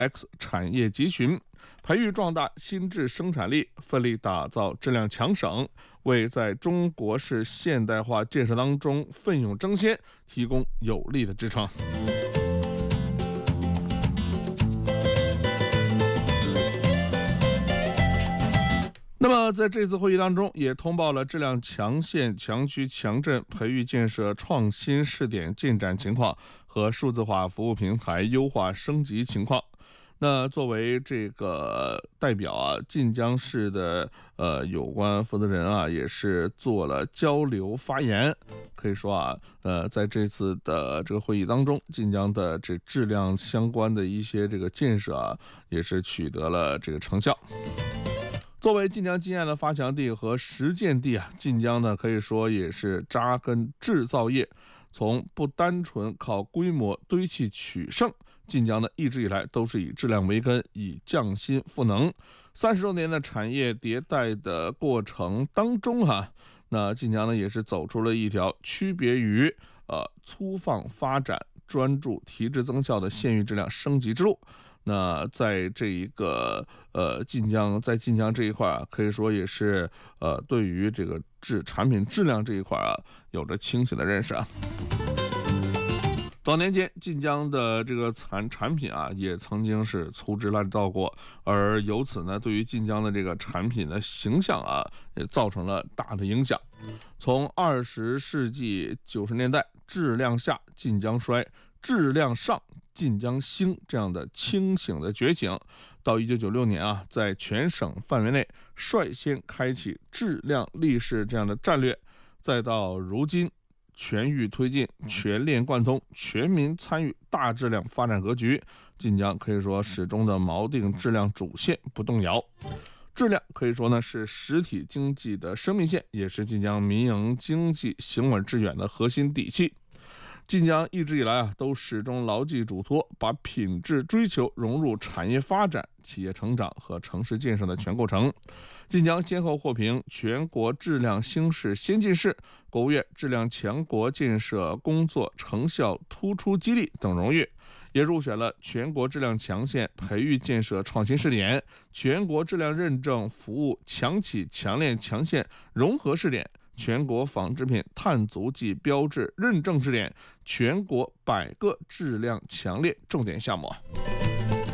X 产业集群，培育壮大新质生产力，奋力打造质量强省，为在中国式现代化建设当中奋勇争先提供有力的支撑。那么在这次会议当中，也通报了质量强县、强区、强镇培育建设创新试点进展情况和数字化服务平台优化升级情况。那作为这个代表啊，晋江市的有关负责人啊，也是做了交流发言。可以说啊，在这次的这个会议当中，晋江的这质量相关的一些这个建设啊，也是取得了这个成效。作为晋江经验的发祥地和实践地啊，晋江呢可以说也是扎根制造业，从不单纯靠规模堆砌取胜，晋江呢一直以来都是以质量为根，以匠心赋能。30多年的产业迭代的过程当中那晋江呢也是走出了一条区别于粗放发展、专注提质增效的县域质量升级之路。那在这一个晋江这一块啊，可以说也是对于这个产品质量这一块啊，有着清醒的认识啊。早年间，晋江的这个产品啊，也曾经是粗制滥造过，而由此呢，对于晋江的这个产品的形象啊，也造成了大的影响。从20世纪90年代质量下晋江衰，质量上晋江兴这样的清醒的觉醒，到1996年啊，在全省范围内率先开启质量立市这样的战略，再到如今全域推进、全链贯通、全民参与大质量发展格局，晋江可以说始终的锚定质量主线不动摇。质量可以说呢是实体经济的生命线，也是晋江民营经济行稳致远的核心底气。晋江一直以来啊，都始终牢记嘱托，把品质追求融入产业发展、企业成长和城市建设的全过程。晋江先后获评全国质量兴市先进市、国务院质量强国建设工作成效突出激励等荣誉，也入选了全国质量强县培育建设创新试点、全国质量认证服务强企强链强县融合试点、全国纺织品碳足迹标志认证试点、全国100个质量强链重点项目。